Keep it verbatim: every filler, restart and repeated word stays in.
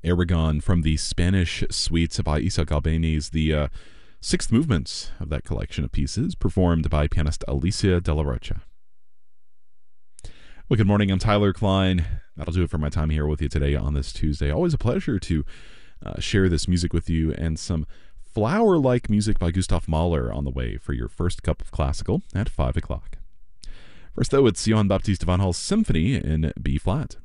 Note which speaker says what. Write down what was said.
Speaker 1: Aragon from the Spanish Suites by Isaac Albéniz, the uh, sixth movement of that collection of pieces, performed by pianist Alicia de la Rocha. Well, good morning. I'm Tyler Klein. That'll do it for my time here with you today on this Tuesday. Always a pleasure to uh, share this music with you, and some flower-like music by Gustav Mahler on the way for your first cup of classical at five o'clock. First, though, it's Johann Baptist van Hals' Symphony in B-flat.